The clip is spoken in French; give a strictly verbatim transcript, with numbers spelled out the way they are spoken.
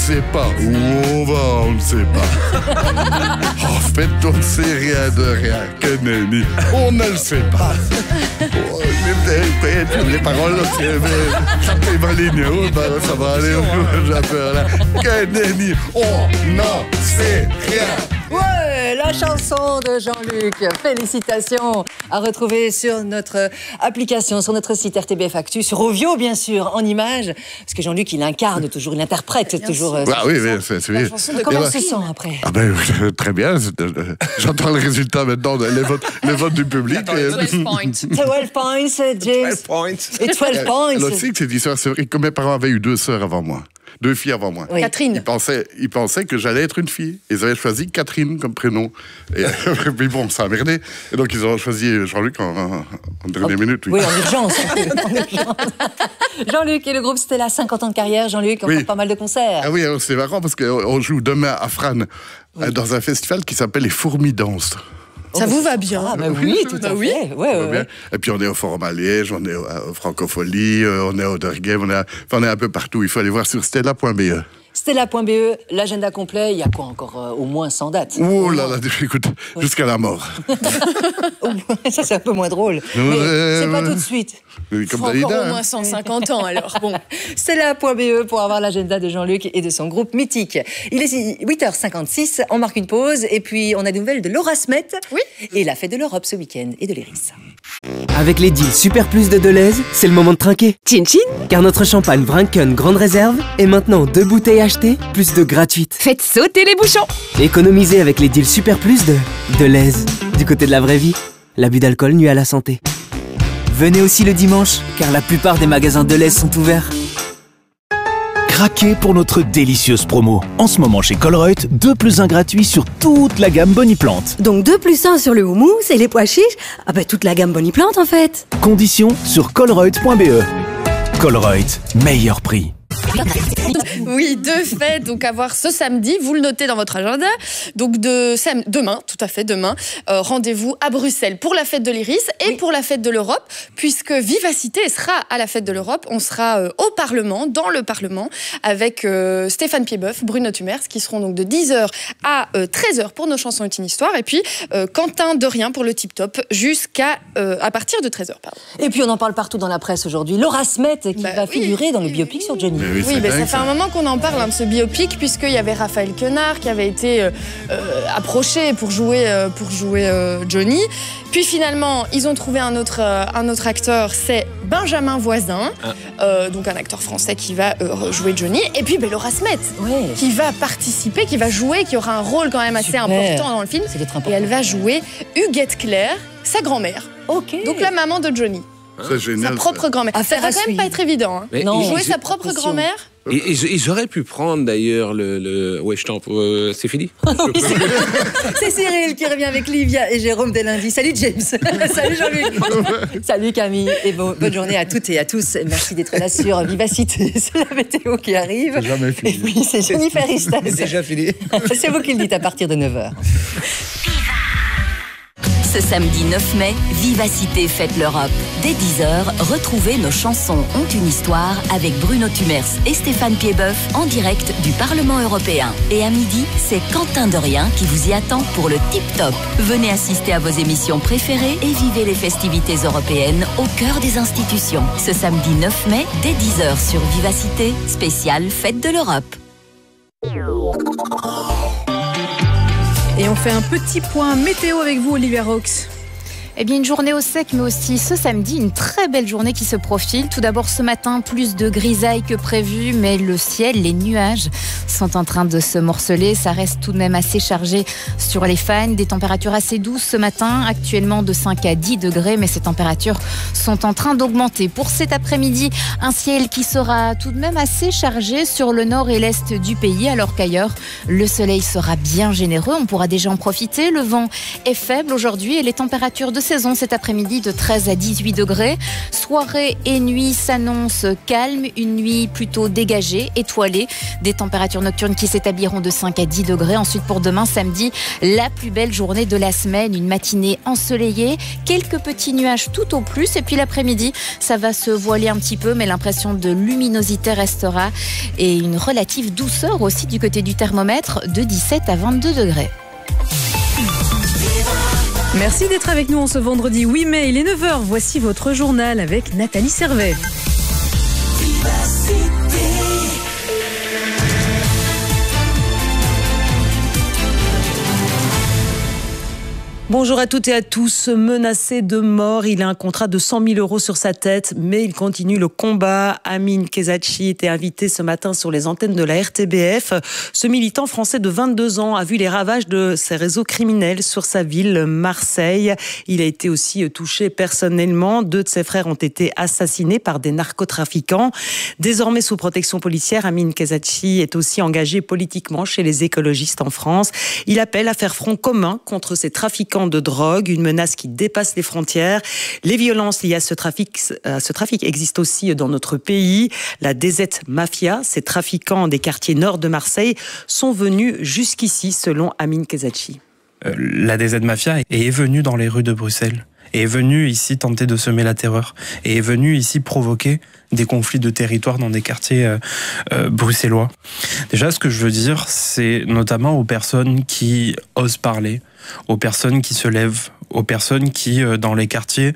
sait pas. Où on va, on ne sait pas. En fait, on ne sait rien de rien. Que nenni, on ne le sait pas. Oh, les, les paroles, c'est les lignes, oh, bah, ça va aller. J'ai peur là. Que nenni, on n'en sait rien. Ouais, la chanson de Jean-Luc. Félicitations, à retrouver sur notre application, sur notre site R T B F Actu, sur Ovio bien sûr, en images, parce que Jean-Luc il incarne toujours, il interprète bien toujours. Euh, ah oui, oui, c'est oui. Comment on se sent après? Ah ben très bien. J'entends le résultat maintenant, les votes, les votes du public. douze points. douze points, James. douze points. Et douze points. Alors aussi que c'est histoire, c'est vrai que mes parents avaient eu deux sœurs avant moi. Deux filles avant moi. Oui. Catherine. Ils pensaient, ils pensaient que j'allais être une fille. Ils avaient choisi Catherine comme prénom. Et puis bon, ça a merdé. Et donc ils ont choisi Jean-Luc en, en, en dernière oh, minute. Oui, oui en urgence. En urgence. Jean-Luc et le groupe Stella, cinquante ans de carrière. Jean-Luc, on oui. fait pas mal de concerts. Ah oui, c'est marrant parce qu'on joue demain à Fran, oui. dans un festival qui s'appelle les Fourmis Danses. Ça vous va bien? Ah, bah oui, tout à oui. fait. Ouais, ouais, ouais. Et puis on est au Forum à Liège, on est au Francophonie, on est au Dergame, on, enfin, on est un peu partout. Il faut aller voir sur stella point b e. Stella point b e, l'agenda complet, il y a quoi encore euh, au moins cent dates? Oh là là, écoute, ouais. jusqu'à la mort. Ça c'est un peu moins drôle. Mais euh, c'est pas tout de suite. Il faut encore hein. au moins cent cinquante ans alors. Bon. Stella point b e pour avoir l'agenda de Jean-Luc et de son groupe mythique. Il est huit heures cinquante-six, on marque une pause et puis on a des nouvelles de Laura Smet oui. et la fête de l'Europe ce week-end et de l'Iris. Avec les deals Super Plus de Deleuze, c'est le moment de trinquer. Chin chin. Car notre champagne Vrinken Grande Réserve est maintenant deux bouteilles achetées, plus de gratuites. Faites sauter les bouchons. Économisez avec les deals Super Plus de Deleuze. Du côté de la vraie vie, l'abus d'alcool nuit à la santé. Venez aussi le dimanche, car la plupart des magasins Deleuze sont ouverts. Craquez pour notre délicieuse promo. En ce moment chez Colruyt, deux plus un gratuit sur toute la gamme Boniplante. Donc deux plus un sur le houmous et les pois chiches. Ah bah toute la gamme Boniplante en fait. Conditions sur colruyt point b e. Colruyt, meilleur prix. Oui, deux fêtes donc à voir ce samedi, vous le notez dans votre agenda. Donc de sam demain, tout à fait demain, euh, rendez-vous à Bruxelles pour la fête de l'Iris et oui. pour la fête de l'Europe, puisque Vivacité sera à la fête de l'Europe. On sera euh, au Parlement, dans le Parlement, avec euh, Stéphane Piedboeuf, Bruno Tumers, qui seront donc de dix heures à euh, treize heures pour nos chansons est une histoire, et puis euh, Quentin Dorien pour le Tip Top jusqu'à euh, à partir de treize heures. Pardon. Et puis on en parle partout dans la presse aujourd'hui. Laura Smet qui bah, va oui. figurer dans le biopic sur Johnny. Mais oui, oui mais ça, ça fait un moment qu'on en parle hein, de ce biopic, puisqu'il y avait Raphaël Quenard qui avait été euh, euh, approché pour jouer, euh, pour jouer euh, Johnny. Puis finalement, ils ont trouvé un autre, euh, un autre acteur, c'est Benjamin Voisin, ah. euh, donc un acteur français qui va euh, jouer Johnny. Et puis ben, Laura Smet, ouais. qui va participer, qui va jouer, qui aura un rôle quand même assez Super. important dans le film. Et elle va jouer Huguette Claire, sa grand-mère. Okay. Donc la maman de Johnny. C'est génial. Sa propre grand-mère. Ça va quand même pas être évident. Hein. Mais non. Et jouer sa propre grand-mère. Et, et, et j'aurais pu prendre d'ailleurs le, le... Ouais, je t'en... Euh, c'est fini. Oui, c'est Cyril qui revient avec Livia et Jérôme dès lundi. Salut James. Salut Jean-Luc. Salut Camille. Et bon, bonne journée à toutes et à tous. Merci d'être là sur Vivacité. C'est la météo qui arrive. C'est jamais fini. Et puis c'est Jennifer Istas. C'est déjà fini. C'est vous qui le dites à partir de neuf heures. Ce samedi neuf mai, Vivacité fête l'Europe. Dès dix heures, retrouvez nos chansons ont une histoire avec Bruno Tumers et Stéphane Piedboeuf en direct du Parlement européen. Et à midi, c'est Quentin Dorien qui vous y attend pour le Tip Top. Venez assister à vos émissions préférées et vivez les festivités européennes au cœur des institutions. Ce samedi neuf mai, dès dix heures sur Vivacité, spéciale Fête de l'Europe. Et on fait un petit point météo avec vous, Olivia Rox. Eh bien, une journée au sec, mais aussi ce samedi, une très belle journée qui se profile. Tout d'abord, ce matin, plus de grisailles que prévu, mais le ciel, les nuages sont en train de se morceler. Ça reste tout de même assez chargé sur les Fagnes. Des températures assez douces ce matin, actuellement de cinq à dix degrés, mais ces températures sont en train d'augmenter. Pour cet après-midi, un ciel qui sera tout de même assez chargé sur le nord et l'est du pays, alors qu'ailleurs, le soleil sera bien généreux. On pourra déjà en profiter. Le vent est faible aujourd'hui et les températures de saison cet après-midi de treize à dix-huit degrés. Soirée et nuit s'annoncent calmes, une nuit plutôt dégagée, étoilée. Des températures nocturnes qui s'établiront de cinq à dix degrés. Ensuite pour demain samedi, la plus belle journée de la semaine, une matinée ensoleillée, quelques petits nuages tout au plus et puis l'après-midi, ça va se voiler un petit peu mais l'impression de luminosité restera et une relative douceur aussi du côté du thermomètre de dix-sept à vingt-deux degrés. Merci d'être avec nous en ce vendredi huit mai, il est neuf heures. Voici votre journal avec Nathalie Servet. Bonjour à toutes et à tous. Menacé de mort, il a un contrat de cent mille euros sur sa tête, mais il continue le combat. Amin Kezachi était invité ce matin sur les antennes de la R T B F. Ce militant français de vingt-deux ans a vu les ravages de ces réseaux criminels sur sa ville, Marseille. Il a été aussi touché personnellement. Deux de ses frères ont été assassinés par des narcotrafiquants. Désormais sous protection policière, Amin Kezachi est aussi engagé politiquement chez les écologistes en France. Il appelle à faire front commun contre ces trafiquants de drogue, une menace qui dépasse les frontières. Les violences liées à ce trafic, à ce trafic existent aussi dans notre pays. La D Z Mafia, ces trafiquants des quartiers nord de Marseille, sont venus jusqu'ici, selon Amin Kezachi. Euh, la D Z Mafia est venue dans les rues de Bruxelles, est venue ici tenter de semer la terreur, et est venue ici provoquer des conflits de territoire dans des quartiers euh, euh, bruxellois. Déjà, ce que je veux dire, c'est notamment aux personnes qui osent parler, aux personnes qui se lèvent, aux personnes qui, euh, dans les quartiers,